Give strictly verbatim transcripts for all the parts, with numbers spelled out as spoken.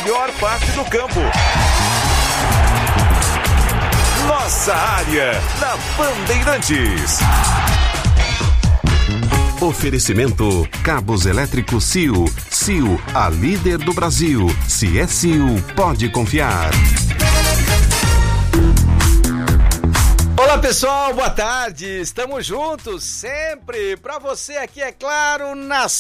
melhor parte do campo. Nossa área, na Bandeirantes. Oferecimento Cabos Elétricos C I O. C I O, a líder do Brasil. Se é C I O, pode confiar. Olá pessoal, boa tarde, estamos juntos sempre para você aqui, é claro, na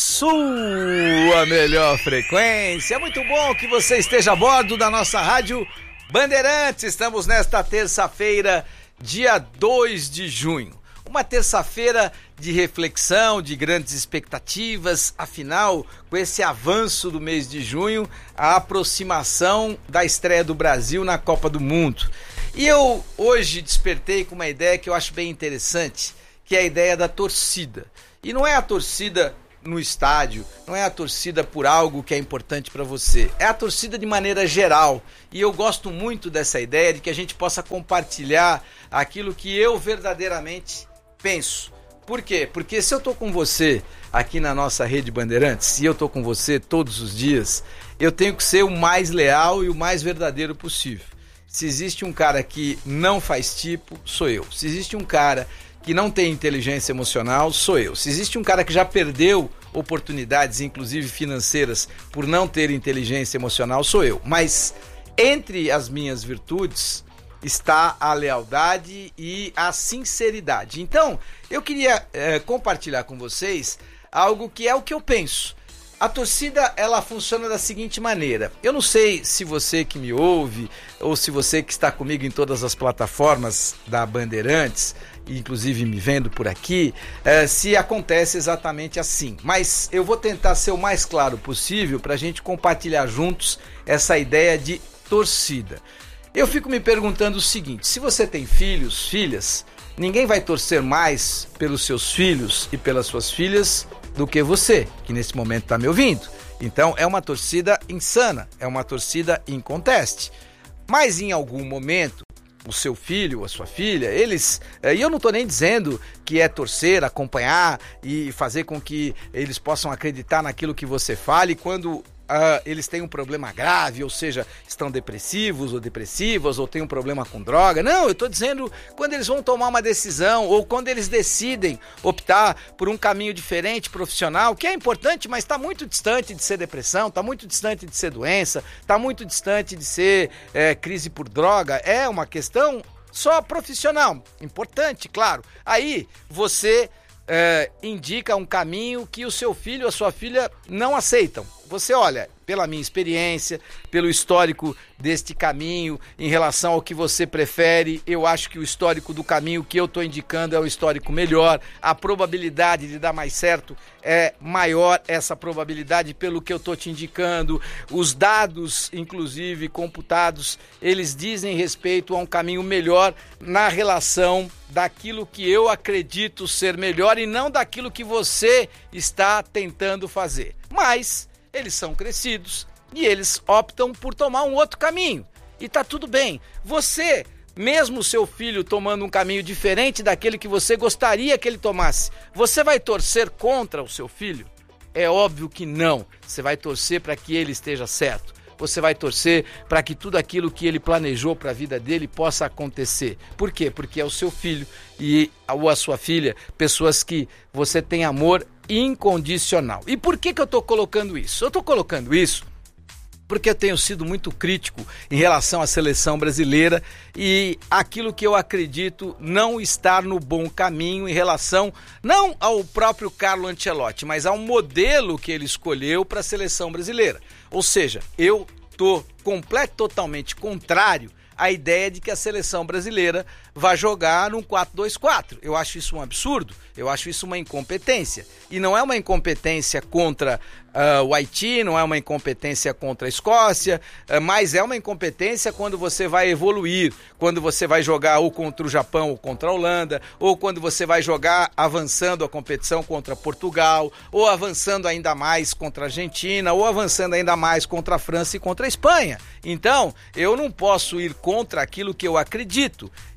sua melhor frequência. É muito bom que você esteja a bordo da nossa rádio Bandeirantes. Estamos nesta terça-feira, dia dois de junho, uma terça-feira de reflexão, de grandes expectativas, afinal, com esse avanço do mês de junho, a aproximação da estreia do Brasil na Copa do Mundo. E eu hoje despertei com uma ideia que eu acho bem interessante, que é a ideia da torcida. E não é a torcida no estádio, não é a torcida por algo que é importante para você, é a torcida de maneira geral. E eu gosto muito dessa ideia de que a gente possa compartilhar aquilo que eu verdadeiramente penso. Por quê? Porque se eu tô com você aqui na nossa rede Bandeirantes, se eu tô com você todos os dias, eu tenho que ser o mais leal e o mais verdadeiro possível. Se existe um cara que não faz tipo, sou eu. Se existe um cara que não tem inteligência emocional, sou eu. Se existe um cara que já perdeu oportunidades, inclusive financeiras, por não ter inteligência emocional, sou eu. Mas entre as minhas virtudes está a lealdade e a sinceridade. Então, eu queria é, compartilhar com vocês algo que é o que eu penso. A torcida, ela funciona da seguinte maneira. Eu não sei se você que me ouve, ou se você que está comigo em todas as plataformas da Bandeirantes, inclusive me vendo por aqui, é, se acontece exatamente assim. Mas eu vou tentar ser o mais claro possível para a gente compartilhar juntos essa ideia de torcida. Eu fico me perguntando o seguinte: se você tem filhos, filhas, ninguém vai torcer mais pelos seus filhos e pelas suas filhas do que você, que nesse momento está me ouvindo. Então é uma torcida insana, é uma torcida inconteste. Mas em algum momento, o seu filho, a sua filha, eles... E eu não estou nem dizendo que é torcer, acompanhar e fazer com que eles possam acreditar naquilo que você fale quando... Uh, eles têm um problema grave, ou seja, estão depressivos ou depressivas, ou têm um problema com droga. Não, eu estou dizendo quando eles vão tomar uma decisão, ou quando eles decidem optar por um caminho diferente, profissional, que é importante, mas está muito distante de ser depressão, está muito distante de ser doença, está muito distante de ser é, crise por droga. É uma questão só profissional, importante, claro. Aí você é, indica um caminho que o seu filho ou a sua filha não aceitam. Você olha, pela minha experiência, pelo histórico deste caminho, em relação ao que você prefere, eu acho que o histórico do caminho que eu estou indicando é o histórico melhor. A probabilidade de dar mais certo é maior, essa probabilidade, pelo que eu estou te indicando. Os dados, inclusive, computados, eles dizem respeito a um caminho melhor na relação daquilo que eu acredito ser melhor e não daquilo que você está tentando fazer. Mas eles são crescidos e eles optam por tomar um outro caminho. E tá tudo bem. Você, mesmo seu filho tomando um caminho diferente daquele que você gostaria que ele tomasse, você vai torcer contra o seu filho? É óbvio que não. Você vai torcer para que ele esteja certo. Você vai torcer para que tudo aquilo que ele planejou para a vida dele possa acontecer. Por quê? Porque é o seu filho e ou a sua filha, pessoas que você tem amor incondicional. E por que que eu estou colocando isso? Eu estou colocando isso porque eu tenho sido muito crítico em relação à seleção brasileira e aquilo que eu acredito não estar no bom caminho em relação, não ao próprio Carlo Ancelotti, mas ao modelo que ele escolheu para a seleção brasileira. Ou seja, eu estou completamente, totalmente contrário à ideia de que a seleção brasileira vai jogar num quatro dois quatro. Eu acho isso um absurdo, eu acho isso uma incompetência. E não é uma incompetência contra uh, o Haiti, não é uma incompetência contra a Escócia, uh, mas é uma incompetência quando você vai evoluir, quando você vai jogar ou contra o Japão ou contra a Holanda, ou quando você vai jogar avançando a competição contra Portugal, ou avançando ainda mais contra a Argentina, ou avançando ainda mais contra a França e contra a Espanha. Então, eu não posso ir contra aquilo que eu acredito.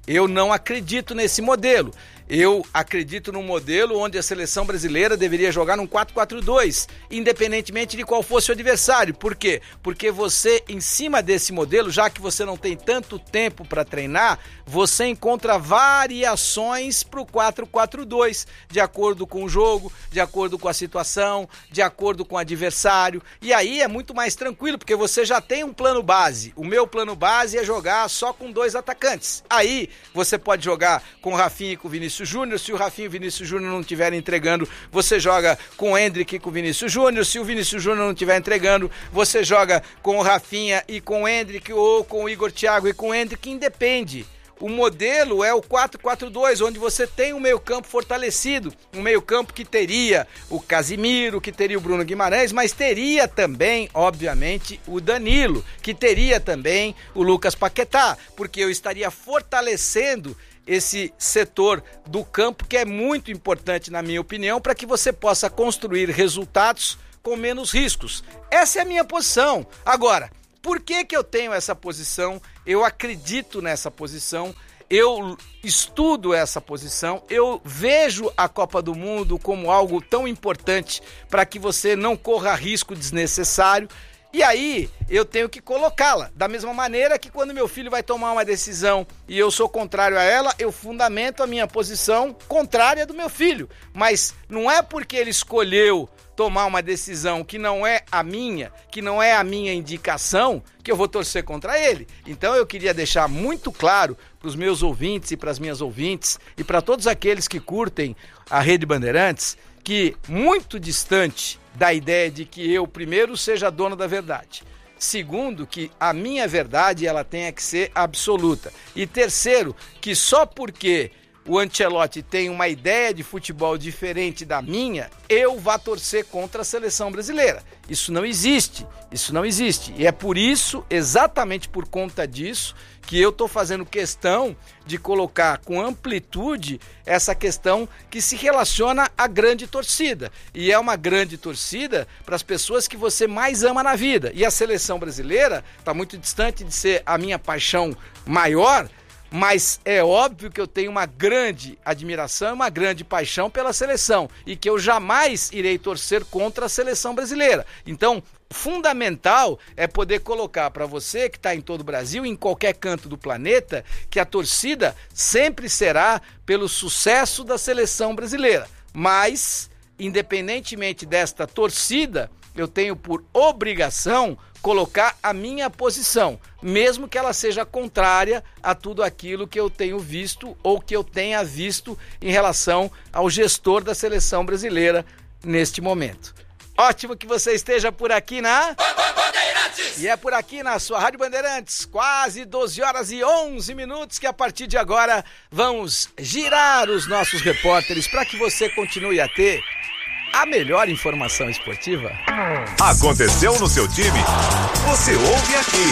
Eu não acredito nesse modelo. Eu acredito num modelo onde a seleção brasileira deveria jogar num quatro quatro dois, independentemente de qual fosse o adversário. Por quê? Porque você, em cima desse modelo, já que você não tem tanto tempo para treinar, você encontra variações para o quatro quatro dois, de acordo com o jogo, de acordo com a situação, de acordo com o adversário. E aí é muito mais tranquilo, porque você já tem um plano base. O meu plano base é jogar só com dois atacantes. Aí você pode jogar com o Rafinha e com o Vinícius Júnior. Se o Rafinha e o Vinícius Júnior não estiverem entregando, você joga com o Endrick e com o Vinícius Júnior. Se o Vinícius Júnior não estiver entregando, você joga com o Rafinha e com o Endrick, ou com o Igor Thiago e com o Endrick, independe. O modelo é o quatro quatro dois, onde você tem um meio-campo fortalecido, um meio-campo que teria o Casimiro, que teria o Bruno Guimarães, mas teria também, obviamente, o Danilo, que teria também o Lucas Paquetá, porque eu estaria fortalecendo esse setor do campo, que é muito importante, na minha opinião, para que você possa construir resultados com menos riscos. Essa é a minha posição. Agora, por que que eu tenho essa posição? Eu acredito nessa posição, eu estudo essa posição, eu vejo a Copa do Mundo como algo tão importante para que você não corra risco desnecessário. E aí, eu tenho que colocá-la. Da mesma maneira que quando meu filho vai tomar uma decisão e eu sou contrário a ela, eu fundamento a minha posição contrária do meu filho. Mas não é porque ele escolheu tomar uma decisão que não é a minha, que não é a minha indicação, que eu vou torcer contra ele. Então eu queria deixar muito claro para os meus ouvintes e para as minhas ouvintes e para todos aqueles que curtem a Rede Bandeirantes, que muito distante da ideia de que eu, primeiro, seja dono da verdade. Segundo, que a minha verdade ela tenha que ser absoluta. E terceiro, que só porque o Ancelotti tem uma ideia de futebol diferente da minha, eu vá torcer contra a seleção brasileira. Isso não existe, isso não existe. E é por isso, exatamente por conta disso, que eu estou fazendo questão de colocar com amplitude essa questão que se relaciona à grande torcida. E é uma grande torcida para as pessoas que você mais ama na vida. E a seleção brasileira está muito distante de ser a minha paixão maior, mas é óbvio que eu tenho uma grande admiração, uma grande paixão pela seleção e que eu jamais irei torcer contra a seleção brasileira. Então, fundamental é poder colocar para você que está em todo o Brasil, em qualquer canto do planeta, que a torcida sempre será pelo sucesso da seleção brasileira. Mas, independentemente desta torcida, eu tenho por obrigação colocar a minha posição, mesmo que ela seja contrária a tudo aquilo que eu tenho visto ou que eu tenha visto em relação ao gestor da seleção brasileira neste momento. Ótimo que você esteja por aqui na... Bandeirantes! E é por aqui na sua Rádio Bandeirantes, quase doze horas e onze minutos, que a partir de agora vamos girar os nossos repórteres para que você continue a ter a melhor informação esportiva. Aconteceu no seu time? Você ouve aqui.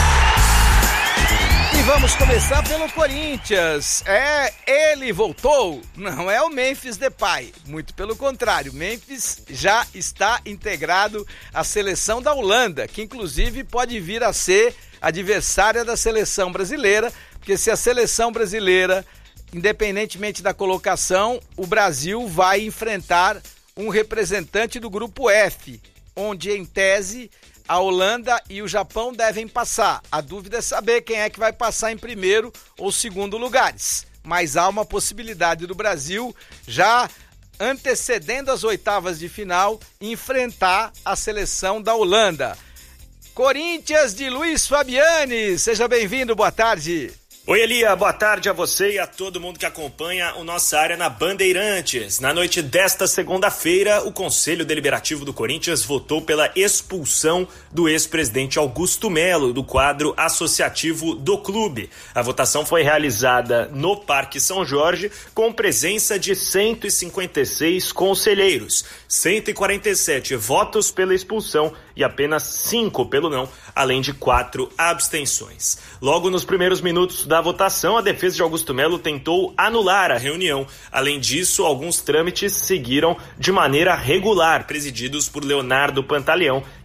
E vamos começar pelo Corinthians. É, ele voltou. Não é o Memphis Depay. Muito pelo contrário. Memphis já está integrado à seleção da Holanda, que inclusive pode vir a ser adversária da seleção brasileira, porque se a seleção brasileira, independentemente da colocação, o Brasil vai enfrentar um representante do grupo F, onde em tese a Holanda e o Japão devem passar. A dúvida é saber quem é que vai passar em primeiro ou segundo lugares. Mas há uma possibilidade do Brasil, já antecedendo as oitavas de final, enfrentar a seleção da Holanda. Corinthians de Luiz Fabiani, seja bem-vindo, boa tarde. Oi, Elia, boa tarde a você e a todo mundo que acompanha o Nossa Área na Bandeirantes. Na noite desta segunda-feira, o Conselho Deliberativo do Corinthians votou pela expulsão do ex-presidente Augusto Melo do quadro associativo do clube. A votação foi realizada no Parque São Jorge com presença de cento e cinquenta e seis conselheiros, cento e quarenta e sete votos pela expulsão e apenas cinco pelo não, além de quatro abstenções. Logo nos primeiros minutos da votação, a defesa de Augusto Melo tentou anular a reunião. Além disso, alguns trâmites seguiram de maneira regular, presididos por Leonardo Pantaleão,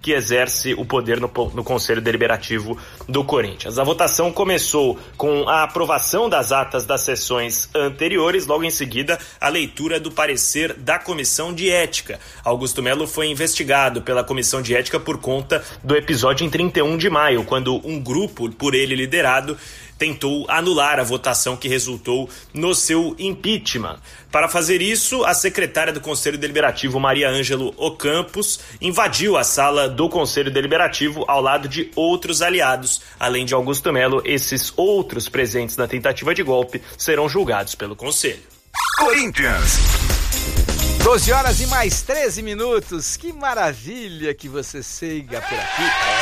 que exerce o poder no, no Conselho Deliberativo do Corinthians. A votação começou com a aprovação das atas das sessões anteriores, logo em seguida a leitura do parecer da Comissão de Ética. Augusto Melo foi investigado pela Comissão de Ética por conta do episódio em trinta e um de maio, quando um grupo, por ele liderado, tentou anular a votação que resultou no seu impeachment. Para fazer isso, a secretária do Conselho Deliberativo, Maria Ângelo Ocampos, invadiu a sala do Conselho Deliberativo ao lado de outros aliados. Além de Augusto Melo, esses outros presentes na tentativa de golpe serão julgados pelo Conselho. Corinthians. doze horas e mais treze minutos. Que maravilha que você siga por aqui.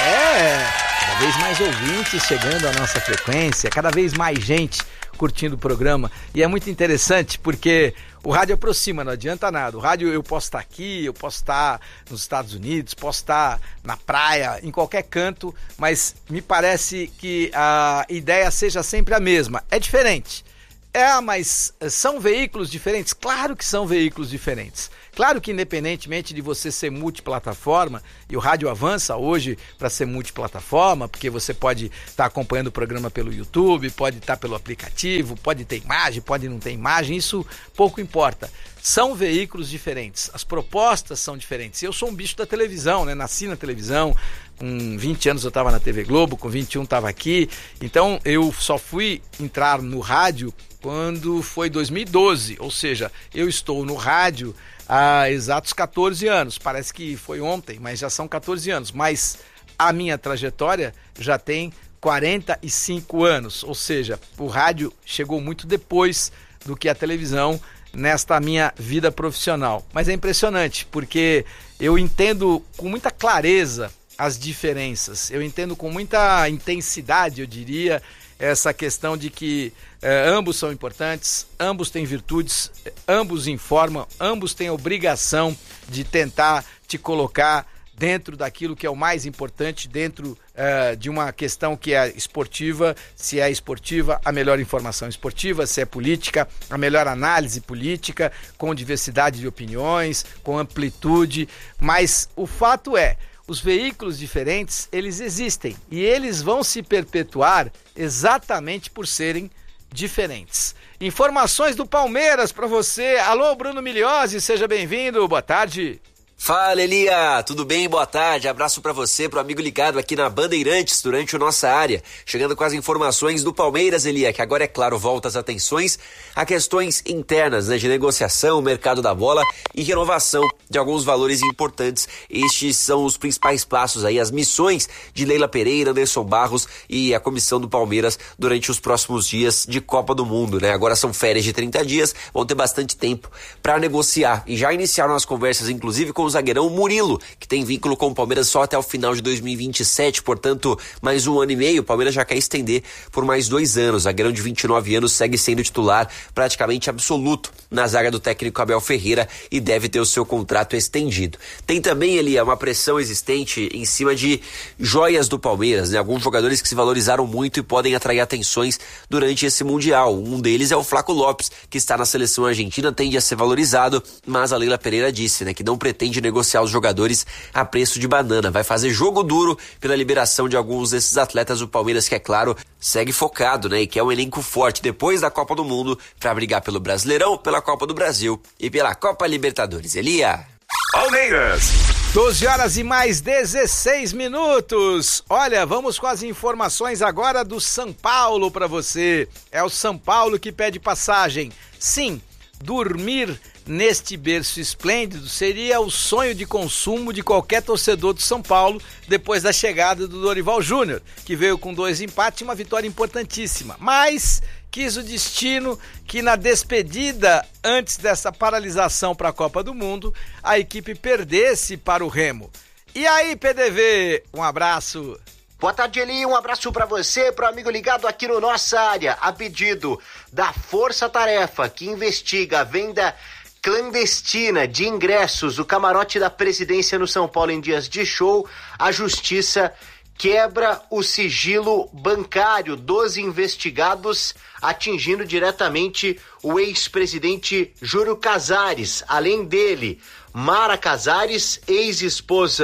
É, cada vez mais ouvintes chegando à nossa frequência, cada vez mais gente curtindo o programa. E é muito interessante porque o rádio aproxima, não adianta nada. O rádio, eu posso estar aqui, eu posso estar nos Estados Unidos, posso estar na praia, em qualquer canto, mas me parece que a ideia seja sempre a mesma. É diferente. É, mas são veículos diferentes? Claro que são veículos diferentes. Claro que independentemente de você ser multiplataforma, e o rádio avança hoje para ser multiplataforma, porque você pode estar acompanhando o programa pelo YouTube, pode estar pelo aplicativo, pode ter imagem, pode não ter imagem, isso pouco importa. São veículos diferentes, as propostas são diferentes. Eu sou um bicho da televisão, né? Nasci na televisão, com vinte anos eu estava na T V Globo, com vinte e um estava aqui, então eu só fui entrar no rádio quando foi dois mil e doze, ou seja, eu estou no rádio há exatos catorze anos, parece que foi ontem, mas já são catorze anos, mas a minha trajetória já tem quarenta e cinco anos, ou seja, o rádio chegou muito depois do que a televisão nesta minha vida profissional, mas é impressionante, porque eu entendo com muita clareza as diferenças, eu entendo com muita intensidade, eu diria, essa questão de que eh, ambos são importantes, ambos têm virtudes, ambos informam, ambos têm a obrigação de tentar te colocar dentro daquilo que é o mais importante, dentro eh, de uma questão que é esportiva, se é esportiva, a melhor informação esportiva, se é política, a melhor análise política, com diversidade de opiniões, com amplitude, mas o fato é, os veículos diferentes, eles existem e eles vão se perpetuar exatamente por serem diferentes. Informações do Palmeiras para você. Alô, Bruno Miliozzi, seja bem-vindo. Boa tarde. Fala, Elia, tudo bem? Boa tarde, abraço pra você, pro amigo ligado aqui na Bandeirantes durante o Nossa Área, chegando com as informações do Palmeiras, Elia, que agora, é claro, volta as atenções a questões internas, né, de negociação, mercado da bola e renovação de alguns valores importantes. Estes são os principais passos aí, as missões de Leila Pereira, Anderson Barros e a comissão do Palmeiras durante os próximos dias de Copa do Mundo, né? Agora são férias de trinta dias, vão ter bastante tempo para negociar e já iniciaram as conversas, inclusive, com o zagueirão Murilo, que tem vínculo com o Palmeiras só até o final de dois mil e vinte e sete, portanto, mais um ano e meio. O Palmeiras já quer estender por mais dois anos. O zagueirão de vinte e nove anos segue sendo titular praticamente absoluto na zaga do técnico Abel Ferreira e deve ter o seu contrato estendido. Tem também ali uma pressão existente em cima de joias do Palmeiras, né? Alguns jogadores que se valorizaram muito e podem atrair atenções durante esse Mundial. Um deles é o Flaco Lopes, que está na seleção argentina, tende a ser valorizado, mas a Leila Pereira disse, né, que não pretende negociar os jogadores a preço de banana. Vai fazer jogo duro pela liberação de alguns desses atletas. O Palmeiras, que é claro, segue focado, né? E que é um elenco forte depois da Copa do Mundo para brigar pelo Brasileirão, pela Copa do Brasil e pela Copa Libertadores. Elia. Palmeiras. doze horas e mais dezesseis minutos. Olha, vamos com as informações agora do São Paulo para você. É o São Paulo que pede passagem. Sim, dormir neste berço esplêndido seria o sonho de consumo de qualquer torcedor do São Paulo depois da chegada do Dorival Júnior, que veio com dois empates e uma vitória importantíssima. Mas quis o destino que na despedida, antes dessa paralisação para a Copa do Mundo, a equipe perdesse para o Remo. E aí, P D V, um abraço. Boa tarde, Eli, um abraço para você, pro amigo ligado aqui no Nossa Área, a pedido da Força Tarefa, que investiga a venda clandestina de ingressos do camarote da presidência no São Paulo em dias de show. A justiça quebra o sigilo bancário dos investigados, atingindo diretamente o ex-presidente Júlio Casares. Além dele, Mara Casares, ex-esposa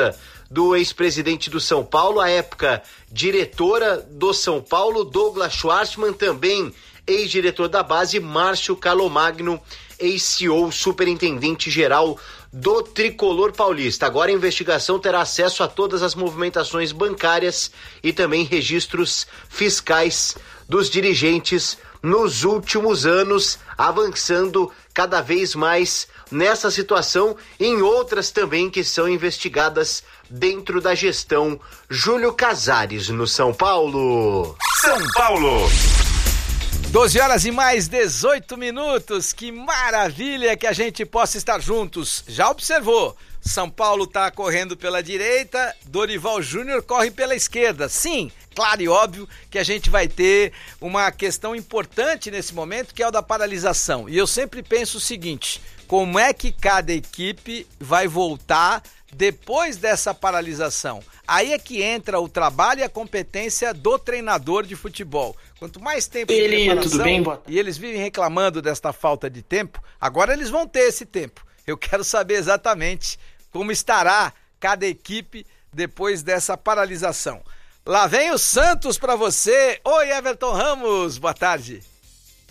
do ex-presidente do São Paulo, à época diretora do São Paulo, Douglas Schwartzman, também ex-diretor da base, Márcio Calomagno, ex-C E O, superintendente geral do Tricolor Paulista. Agora a investigação terá acesso a todas as movimentações bancárias e também registros fiscais dos dirigentes nos últimos anos, avançando cada vez mais nessa situação e em outras também que são investigadas dentro da gestão Júlio Casares no São Paulo. São Paulo. doze horas e mais dezoito minutos, que maravilha que a gente possa estar juntos. Já observou? São Paulo tá correndo pela direita, Dorival Júnior corre pela esquerda. Sim, claro e óbvio que a gente vai ter uma questão importante nesse momento, que é o da paralisação. E eu sempre penso o seguinte, como é que cada equipe vai voltar depois dessa paralisação? Aí é que entra o trabalho e a competência do treinador de futebol. Quanto mais tempo de preparação, tudo bem? E eles vivem reclamando desta falta de tempo, agora eles vão ter esse tempo. Eu quero saber exatamente como estará cada equipe depois dessa paralisação. Lá vem o Santos para você. Oi, Everton Ramos, boa tarde.